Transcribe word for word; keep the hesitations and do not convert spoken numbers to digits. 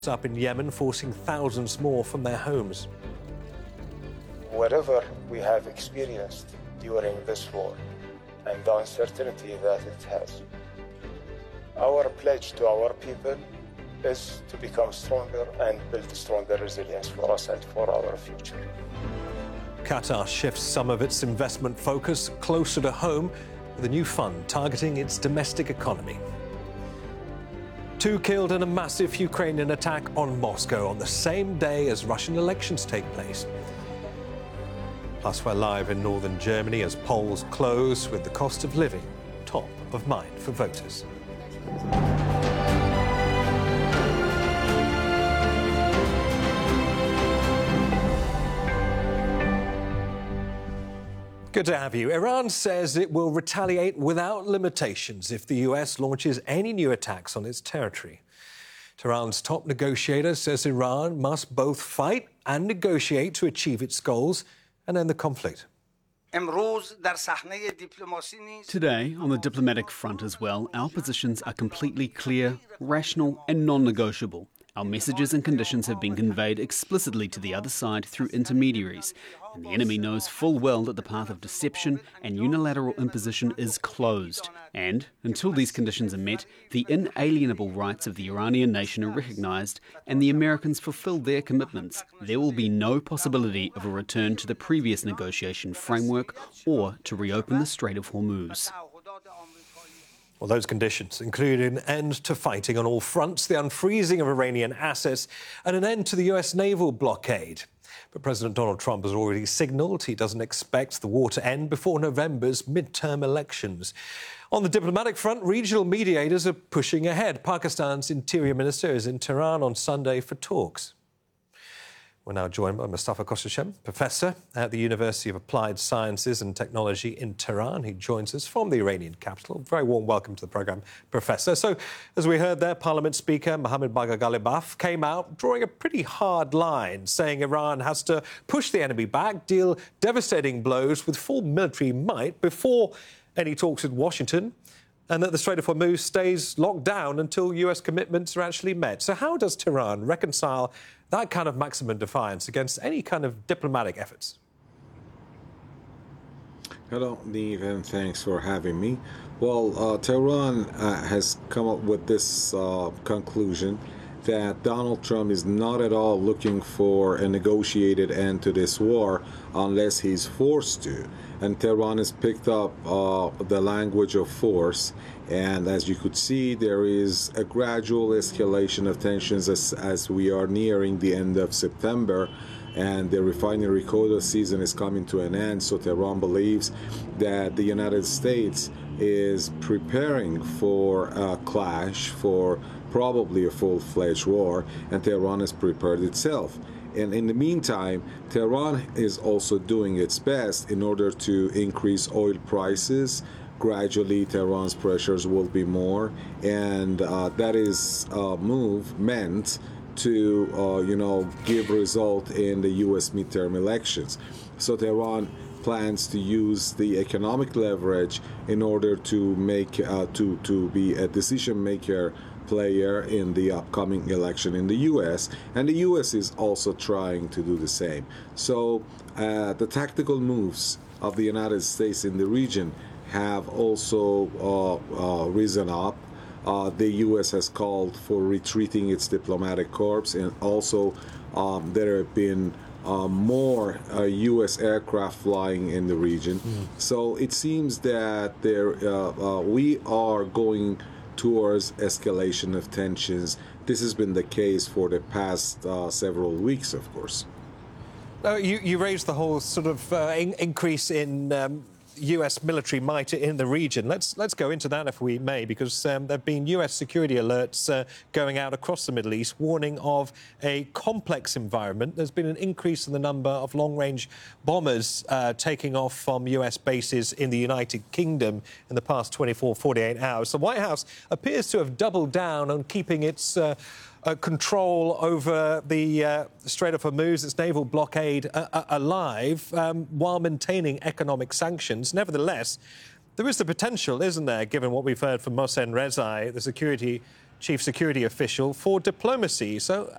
up in Yemen, forcing thousands more from their homes. Whatever we have experienced during this war and the uncertainty that it has, our pledge to our people is to become stronger and build stronger resilience for us and for our future. Qatar shifts some of its investment focus closer to home with a new fund targeting its domestic economy. Two killed in a massive Ukrainian attack on Moscow on the same day as Russian elections take place. Plus, we're live in northern Germany as polls close with the cost of living top of mind for voters. Good to have you. Iran says it will retaliate without limitations if the U S launches any new attacks on its territory. Tehran's top negotiator says Iran must both fight and negotiate to achieve its goals and end the conflict. Today, on the diplomatic front as well, our positions are completely clear, rational and non-negotiable. Our messages and conditions have been conveyed explicitly to the other side through intermediaries, and the enemy knows full well that the path of deception and unilateral imposition is closed. And, until these conditions are met, the inalienable rights of the Iranian nation are recognised and the Americans fulfil their commitments. There will be no possibility of a return to the previous negotiation framework or to reopen the Strait of Hormuz. Well, those conditions include an end to fighting on all fronts, the unfreezing of Iranian assets, and an end to the U S naval blockade. But President Donald Trump has already signalled he doesn't expect the war to end before November's midterm elections. On the diplomatic front, regional mediators are pushing ahead. Pakistan's Interior Minister is in Tehran on Sunday for talks. We're now joined by Mustafa Kostashem, professor at the University of Applied Sciences and Technology in Tehran. He joins us from the Iranian capital. Very warm welcome to the programme, Professor. So, as we heard there, Parliament Speaker Mohammad Bagher Ghalibaf came out drawing a pretty hard line, saying Iran has to push the enemy back, deal devastating blows with full military might before any talks with Washington, and that the Strait of Hormuz stays locked down until U S commitments are actually met. So how does Tehran reconcile that kind of maximum defiance against any kind of diplomatic efforts? Hello, Neve, and thanks for having me. Well, uh, Tehran uh, has come up with this uh, conclusion that Donald Trump is not at all looking for a negotiated end to this war unless he's forced to. And Tehran has picked up uh, the language of force. And as you could see, there is a gradual escalation of tensions as, as we are nearing the end of September. And the refinery quota season is coming to an end. So Tehran believes that the United States is preparing for a clash, for probably a full-fledged war, and Tehran has prepared itself. And in the meantime, Tehran is also doing its best in order to increase oil prices. Gradually, Tehran's pressures will be more, and uh, that is a move meant to, uh, you know, give result in the U S midterm elections. So Tehran plans to use the economic leverage in order to make uh, to to be a decision maker player in the upcoming election in the U S, and the U S is also trying to do the same. So uh, the tactical moves of the United States in the region have also uh, uh, risen up. Uh, the U S has called for retreating its diplomatic corps, and also um, there have been uh, more uh, U S aircraft flying in the region. Mm. So it seems that there uh, uh, we are going towards escalation of tensions. This has been the case for the past uh, several weeks, of course. Uh, you, you raised the whole sort of uh, in increase in um, U S military might in the region. Let's let's go into that if we may, because um, there have been U S security alerts uh, going out across the Middle East, warning of a complex environment. There's been an increase in the number of long-range bombers uh, taking off from U S bases in the United Kingdom in the past twenty-four, forty-eight hours. The White House appears to have doubled down on keeping its uh, Uh, control over the uh, Strait of Hormuz, its naval blockade, uh, uh, alive, um, while maintaining economic sanctions. Nevertheless, there is the potential, isn't there, given what we've heard from Mohsen Rezai, the security chief security official, for diplomacy. So